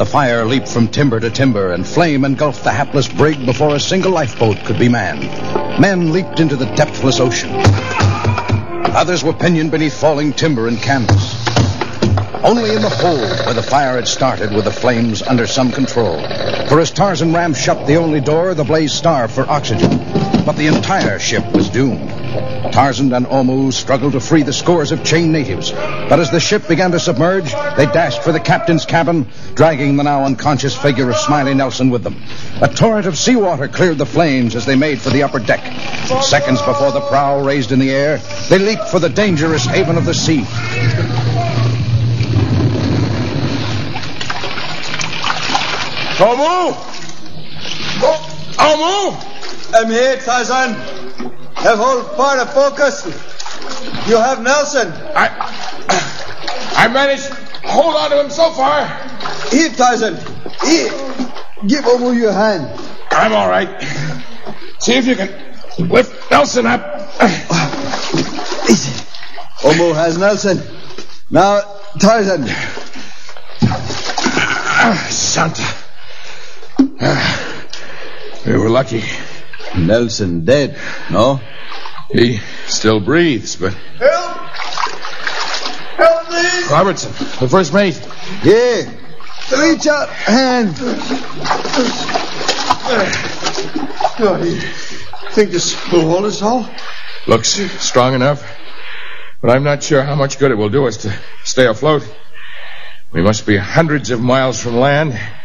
The fire leaped from timber to timber, and flame engulfed the hapless brig before a single lifeboat could be manned. Men leaped into the depthless ocean. Others were pinioned beneath falling timber and canvas. Only in the hold where the fire had started were the flames under some control. For as Tarzan rammed shut the only door, the blaze starved for oxygen. But the entire ship was doomed. Tarzan and Omu struggled to free the scores of chained natives. But as the ship began to submerge, they dashed for the captain's cabin, dragging the now unconscious figure of Smiley Nelson with them. A torrent of seawater cleared the flames as they made for the upper deck. Seconds before the prow raised in the air, they leaped for the dangerous haven of the sea. Omu! Omu! I'm here, Tarzan. Have hold part of focus. You have Nelson. I managed to hold on to him so far. Here, Tarzan. Here. Give Omu your hand. I'm all right. See if you can lift Nelson up. Easy. Omu has Nelson. Now, Tarzan. Santa. We were lucky. Nelson dead, no? He still breathes, but... Help! Help me! Robertson, the first mate. Yeah. Reach out hand. Oh, you think this will hold us all? Looks strong enough, but I'm not sure how much good it will do us to stay afloat. We must be hundreds of miles from land.